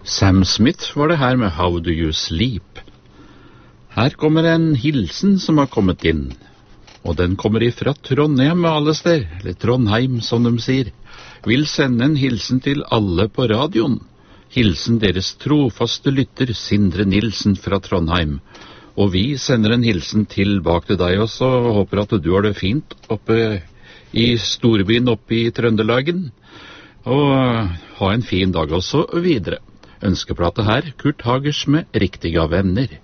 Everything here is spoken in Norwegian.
Sam Smith var det her med How Do You Sleep. Her kommer en hilsen som har kommet inn, og den kommer ifra Trondheim alle steder, eller Trondheim som de sier. Vil sende en hilsen til alle på radioen. Hilsen deres trofaste lytter Sindre Nilsen fra Trondheim. Og vi sender en hilsen tilbake til deg også, og håper at du har det fint oppe i storbyen oppe i Trøndelagen. Og ha en fin dag også videre. Ønskeplate her, Kurt Hagers med Riktiga venner.